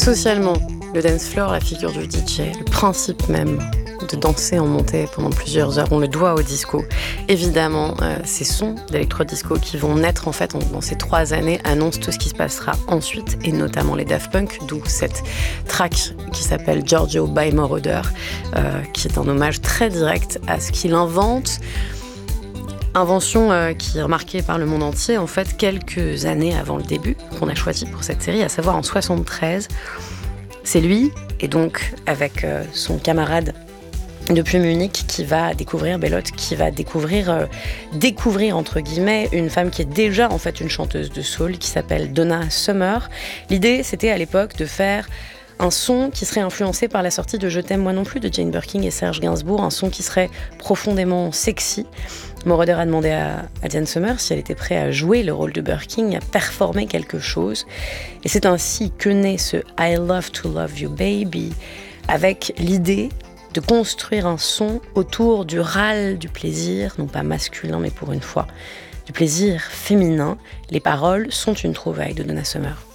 Socialement, le dance floor, la figure du DJ, le principe même de danser en montée pendant plusieurs heures, on le doit au disco. Évidemment, ces sons d'électro-disco qui vont naître en fait dans ces 3 années annoncent tout ce qui se passera ensuite, et notamment les Daft Punk, d'où cette track qui s'appelle Giorgio by Moroder, qui est un hommage très direct à ce qu'il invente. Invention qui est remarquée par le monde entier, en fait, quelques années avant le début qu'on a choisi pour cette série, à savoir en 73. C'est lui, et donc avec son camarade depuis Munich, qui va découvrir Bellotte, qui va découvrir entre guillemets une femme qui est déjà en fait une chanteuse de soul qui s'appelle Donna Summer. L'idée, c'était à l'époque de faire un son qui serait influencé par la sortie de Je t'aime moi non plus de Jane Birkin et Serge Gainsbourg, un son qui serait profondément sexy. Moroder a demandé à Diane Summer si elle était prête à jouer le rôle de Birkin, à performer quelque chose. Et c'est ainsi que naît ce I Love to Love You Baby, avec l'idée de construire un son autour du râle du plaisir, non pas masculin mais pour une fois, du plaisir féminin. Les paroles sont une trouvaille de Donna Summer.